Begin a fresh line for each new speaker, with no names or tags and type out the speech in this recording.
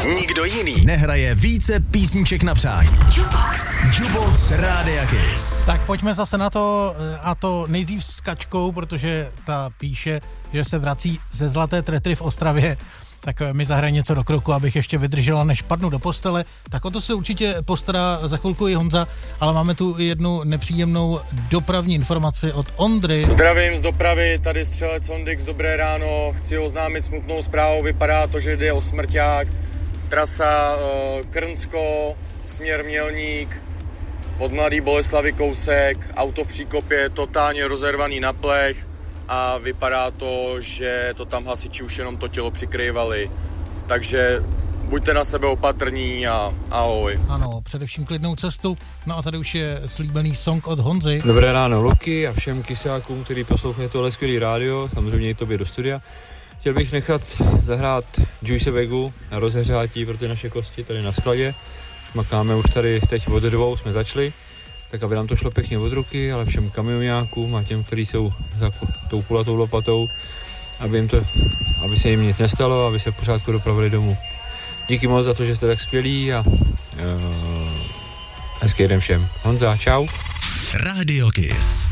Nikdo jiný nehraje více písniček na přání. Jukebox Rádia Kiss.
Tak pojďme zase na to, a to nejdřív s Kačkou, protože ta píše, že se vrací ze Zlaté Tretry v Ostravě, tak mi zahraje něco do kroku, abych ještě vydržela, než padnu do postele. Tak o to se určitě postará za chvilku i Honza, ale máme tu jednu nepříjemnou dopravní informaci od Ondry.
Zdravím z dopravy, tady střelec Ondix, dobré ráno. Chci oznámit smutnou zprávu, vypadá to, že jde o smrťák. Trasa Krnsko, směr Mělník, od Mladý Boleslavy kousek, auto v příkopě, totálně rozervaný na plech a vypadá to, že to tam hasiči už jenom to tělo přikrývali. Takže buďte na sebe opatrní a ahoj.
Ano, především klidnou cestu. No a tady už je slíbený song od Honzy.
Dobré ráno, Luky, a všem kysákům, který poslouchají tohle skvělý rádio, samozřejmě i tobě do studia. Chtěl bych nechat zahrát Juice Vegu na rozehřátí pro ty naše kosti tady na skladě. Makáme už tady teď od 2, jsme začali, tak aby nám to šlo pěkně od ruky, ale všem kamionňákům a těm, kteří jsou za tou kulatou lopatou, aby se jim nic nestalo, aby se pořádku dopravili domů. Díky moc za to, že jste tak skvělí a hezký den všem. Honza, čau.
Radio Kiss.